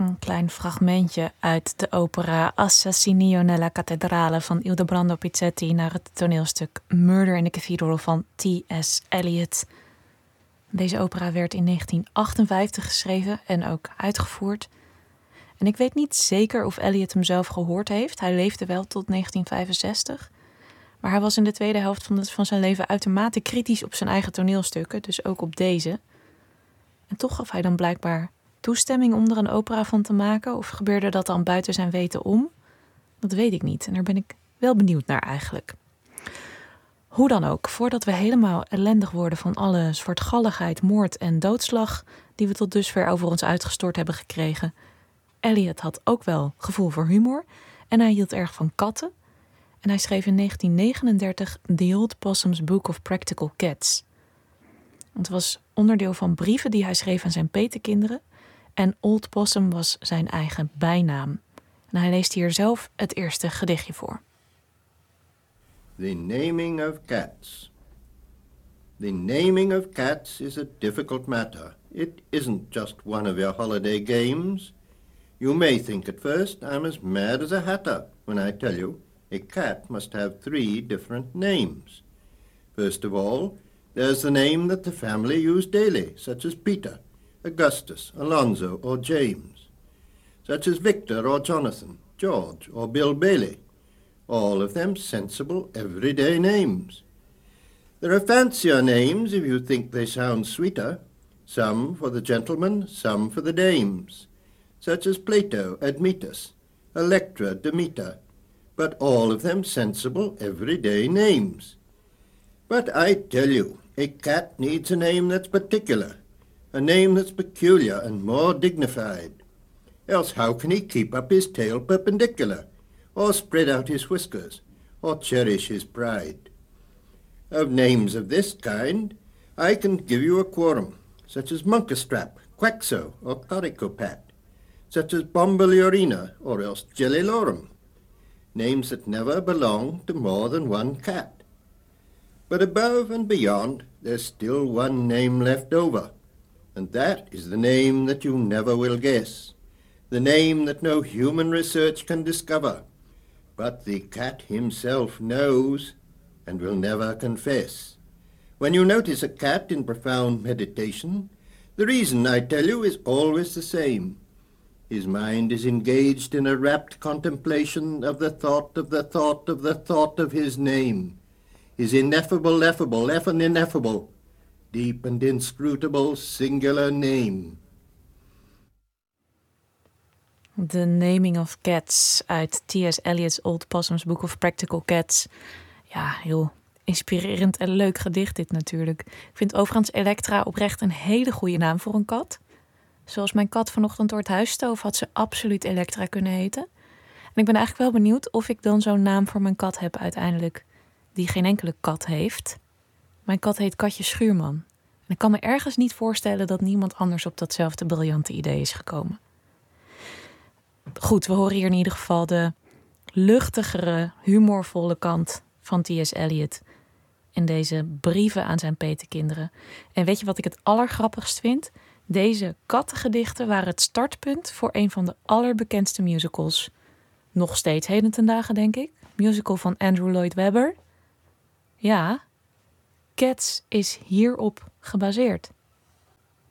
Een klein fragmentje uit de opera Assassinio nella Cattedrale van Ildebrando Pizzetti naar het toneelstuk Murder in the Cathedral van T.S. Eliot. Deze opera werd in 1958 geschreven en ook uitgevoerd. En ik weet niet zeker of Eliot hem zelf gehoord heeft. Hij leefde wel tot 1965. Maar hij was in de tweede helft van zijn leven uitermate kritisch op zijn eigen toneelstukken, dus ook op deze. En toch gaf hij dan blijkbaar toestemming om er een opera van te maken? Of gebeurde dat dan buiten zijn weten om? Dat weet ik niet en daar ben ik wel benieuwd naar eigenlijk. Hoe dan ook, voordat we helemaal ellendig worden van alle zwartgalligheid, moord en doodslag die we tot dusver over ons uitgestort hebben gekregen. Eliot had ook wel gevoel voor humor en hij hield erg van katten. En hij schreef in 1939 The Old Possum's Book of Practical Cats. Het was onderdeel van brieven die hij schreef aan zijn petekinderen. En Old Possum was zijn eigen bijnaam. En hij leest hier zelf het eerste gedichtje voor. The naming of cats. The naming of cats is a difficult matter. It isn't just one of your holiday games. You may think at first I'm as mad as a hatter when I tell you a cat must have 3 different names. First of all, there's the name that the family use daily, such as Peter, Augustus, Alonzo, or James, such as Victor or Jonathan, George or Bill Bailey, all of them sensible everyday names. There are fancier names if you think they sound sweeter, some for the gentlemen, some for the dames, such as Plato, Admetus, Electra, Demeter, but all of them sensible everyday names. But I tell you, a cat needs a name that's particular, a name that's peculiar and more dignified. Else how can he keep up his tail perpendicular, or spread out his whiskers, or cherish his pride? Of names of this kind, I can give you a quorum, such as Monkastrap, Quaxo, or Coricopat, such as Bombiliorina, or else Jellilorum, names that never belong to more than one cat. But above and beyond, there's still one name left over, and that is the name that you never will guess, the name that no human research can discover, but the cat himself knows and will never confess. When you notice a cat in profound meditation, the reason, I tell you, is always the same. His mind is engaged in a rapt contemplation of the thought of the thought of the thought of his name, his ineffable, effable, ineffable, deep and inscrutable singular name. The Naming of Cats uit T.S. Eliot's Old Possum's Book of Practical Cats. Ja, heel inspirerend en leuk gedicht dit natuurlijk. Ik vind overigens Elektra oprecht een hele goede naam voor een kat. Zoals mijn kat vanochtend door het huis stoof, had ze absoluut Elektra kunnen heten. En ik ben eigenlijk wel benieuwd of ik dan zo'n naam voor mijn kat heb uiteindelijk die geen enkele kat heeft. Mijn kat heet Katje Schuurman. En ik kan me ergens niet voorstellen dat niemand anders op datzelfde briljante idee is gekomen. Goed, we horen hier in ieder geval de luchtigere, humorvolle kant van T.S. Eliot in deze brieven aan zijn petekinderen. En weet je wat ik het allergrappigst vind? Deze kattengedichten waren het startpunt voor een van de allerbekendste musicals. Nog steeds heden ten dagen, denk ik. Musical van Andrew Lloyd Webber. Ja, Cats is hierop gebaseerd.